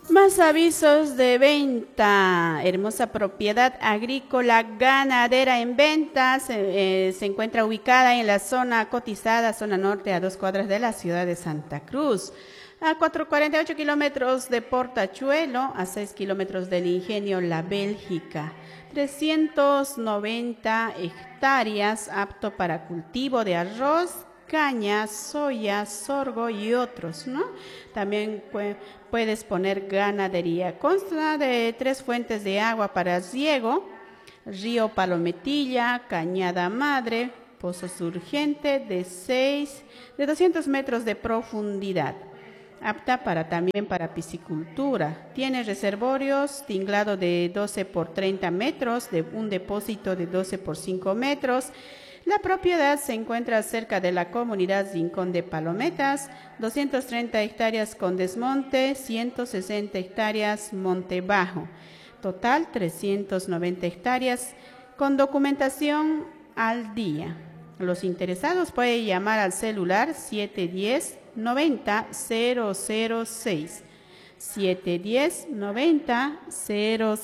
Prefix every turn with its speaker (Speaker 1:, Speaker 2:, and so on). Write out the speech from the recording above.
Speaker 1: Más avisos de venta. Hermosa propiedad agrícola ganadera en venta. Se encuentra ubicada en la zona cotizada, zona norte, a 2 cuadras de la ciudad de Santa Cruz. A 448 kilómetros de Portachuelo, a 6 kilómetros del ingenio La Bélgica. 390 hectáreas, apto para cultivo de arroz, caña, soya, sorgo y otros, ¿no? También puedes poner ganadería. Consta de 3 fuentes de agua para riego: río Palometilla, Cañada Madre, pozo surgente de 200 metros de profundidad. Apta también para piscicultura. Tiene reservorios, tinglado de 12 por 30 metros, de un depósito de 12 por 5 metros. La propiedad se encuentra cerca de la comunidad Rincón de Palometas, 230 hectáreas con desmonte, 160 hectáreas monte bajo. Total 390 hectáreas con documentación al día. Los interesados pueden llamar al celular 710-90-006. 710-90-006.